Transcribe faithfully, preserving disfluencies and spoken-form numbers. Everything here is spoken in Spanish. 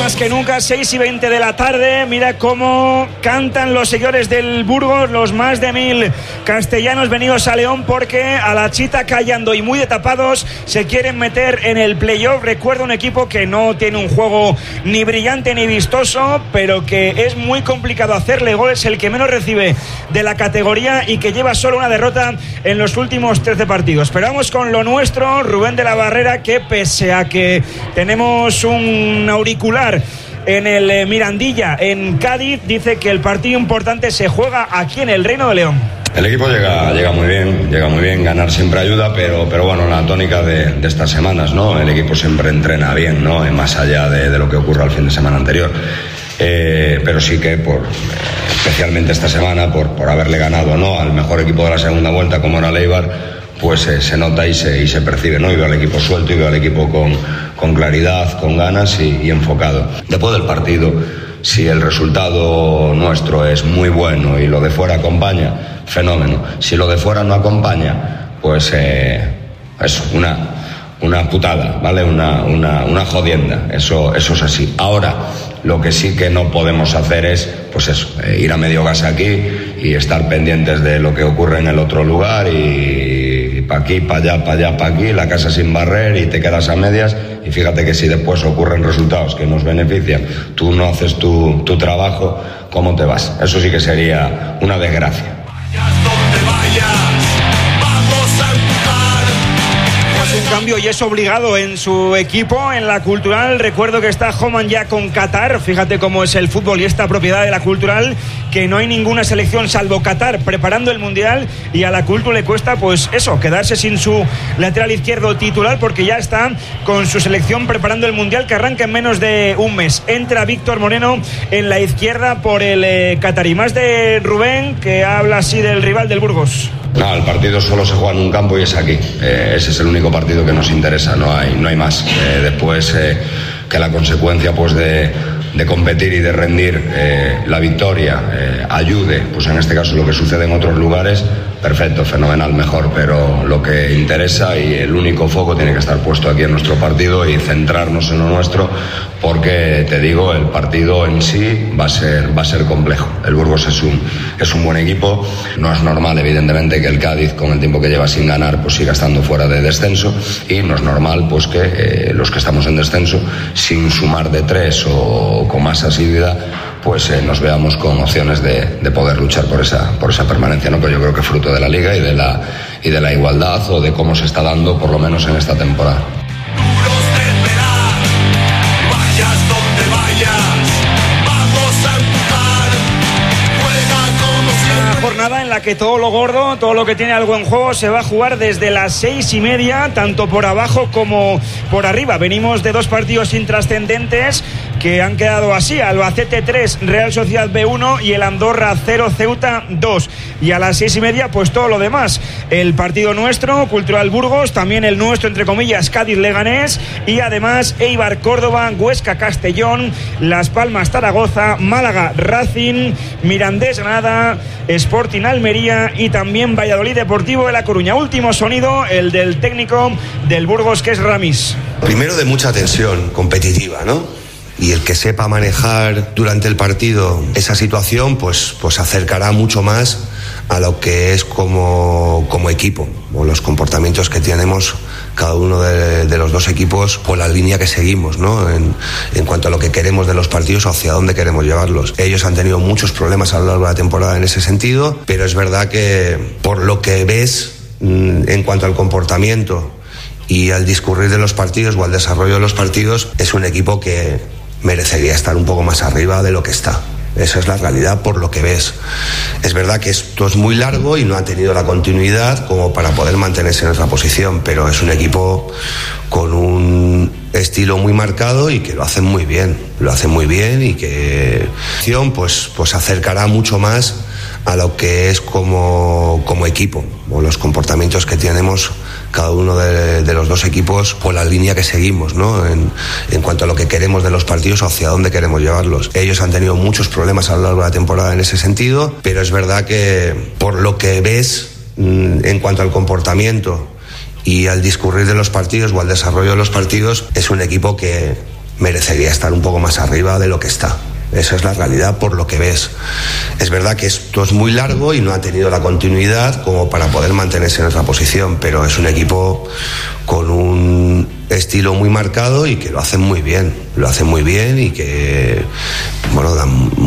más que nunca, seis y veinte de la tarde. Mira cómo cantan los seguidores del Burgos, los más de mil castellanos venidos a León, porque a la chita callando y muy de tapados se quieren meter en el playoff. Recuerda un equipo que no tiene un juego ni brillante ni vistoso, pero que es muy complicado hacerle goles, el que menos recibe de la categoría y que lleva solo una derrota en los últimos trece partidos. Pero vamos con lo nuestro, Rubén de la Barrera, que pese a que tenemos un auricular en el eh, Mirandilla, en Cádiz, dice que el partido importante se juega aquí en el Reino de León. El equipo llega, llega muy bien, llega muy bien, ganar siempre ayuda, pero, pero bueno, la tónica de, de estas semanas, ¿no? El equipo siempre entrena bien, ¿no? Más allá de, de lo que ocurra el fin de semana anterior. Eh, pero sí que por especialmente esta semana, por, por haberle ganado, ¿no?, al mejor equipo de la segunda vuelta, como era el Eibar, pues eh, se nota y se, y se percibe, ¿no? Y veo al equipo suelto y veo al equipo con, con claridad, con ganas y, y enfocado. Después del partido, si el resultado nuestro es muy bueno y lo de fuera acompaña, fenómeno. Si lo de fuera no acompaña, pues eh, es una, una putada, ¿vale? Una, una, una jodienda. Eso, eso es así. Ahora, lo que sí que no podemos hacer es, pues eso, eh, ir a medio gas aquí y estar pendientes de lo que ocurre en el otro lugar y para aquí, para allá, para allá, para aquí, la casa sin barrer y te quedas a medias. Y fíjate que si después ocurren resultados que nos benefician, tú no haces tu, tu trabajo, ¿cómo te vas? Eso sí que sería una desgracia. Vayas donde vayas, vamos a empujar. Un cambio y es obligado en su equipo, en la Cultural. Recuerdo que está Homan ya con Qatar. Fíjate cómo es el fútbol y esta propiedad de la Cultural, que no hay ninguna selección salvo Qatar preparando el Mundial, y a la Cultu le cuesta pues eso, quedarse sin su lateral izquierdo titular, porque ya está con su selección preparando el Mundial, que arranca en menos de un mes. Entra Víctor Moreno en la izquierda por el eh, qatarí. Más de Rubén, que habla así del rival del Burgos. No, el partido solo se juega en un campo y es aquí. Eh, ese es el único partido que nos interesa, no hay, no hay más. Eh, después eh, que la consecuencia pues de, de competir y de rendir eh, la victoria eh, ayude, pues en este caso lo que sucede en otros lugares, perfecto, fenomenal, mejor, pero lo que interesa y el único foco tiene que estar puesto aquí en nuestro partido y centrarnos en lo nuestro, porque te digo, el partido en sí va a ser, va a ser complejo. El Burgos es un, es un buen equipo, no es normal evidentemente que el Cádiz, con el tiempo que lleva sin ganar, pues siga estando fuera de descenso, y no es normal pues que eh, los que estamos en descenso, sin sumar de tres o con más asiduidad, pues eh, nos veamos con opciones de, de poder luchar por esa, por esa permanencia, ¿no? Pero yo creo que fruto de la Liga y de la, y de la igualdad, o de cómo se está dando, por lo menos en esta temporada. Duros de esperar, vayas donde vayas, vamos a empujar, juega como siempre. Una jornada en la que todo lo gordo, todo lo que tiene algo en juego, se va a jugar desde las seis y media, tanto por abajo como por arriba. Venimos de dos partidos intrascendentes que han quedado así: Albacete tres, Real Sociedad B uno y el Andorra cero, Ceuta dos. Y a las seis y media pues todo lo demás, el partido nuestro, Cultural Burgos, también el nuestro entre comillas, Cádiz Leganés, y además Eibar Córdoba, Huesca Castellón, Las Palmas Zaragoza, Málaga Racing, Mirandés Granada, Sporting Almería y también Valladolid Deportivo de La Coruña. Último sonido, el del técnico del Burgos, que es Ramis. Primero, de mucha tensión competitiva, ¿no? Y el que sepa manejar durante el partido esa situación, pues, pues acercará mucho más a lo que es como, como equipo, o los comportamientos que tenemos cada uno de, de los dos equipos, o la línea que seguimos, ¿no? En, en cuanto a lo que queremos de los partidos o hacia dónde queremos llevarlos. Ellos han tenido muchos problemas a lo largo de la temporada en ese sentido, pero es verdad que por lo que ves en cuanto al comportamiento y al discurrir de los partidos o al desarrollo de los partidos, es un equipo que merecería estar un poco más arriba de lo que está. Esa es la realidad por lo que ves. Es verdad que esto es muy largo y no ha tenido la continuidad como para poder mantenerse en esa posición, pero es un equipo con un estilo muy marcado y que lo hacen muy bien, lo hacen muy bien y que pues, pues acercará mucho más a lo que es como, como equipo, o los comportamientos que tenemos cada uno de, de los dos equipos, o la línea que seguimos, ¿no? En, en cuanto a lo que queremos de los partidos o hacia dónde queremos llevarlos. Ellos han tenido muchos problemas a lo largo de la temporada en ese sentido, pero es verdad que por lo que ves en cuanto al comportamiento y al discurrir de los partidos o al desarrollo de los partidos, es un equipo que merecería estar un poco más arriba de lo que está. Esa es la realidad por lo que ves. Es verdad que esto es muy largo y no ha tenido la continuidad como para poder mantenerse en esa posición, pero es un equipo con un estilo muy marcado y que lo hacen muy bien, lo hacen muy bien y que, bueno, dan